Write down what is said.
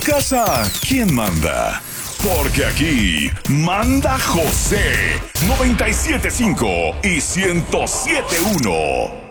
casa, ¿quién manda? Porque aquí manda José 97.5 y 107.1.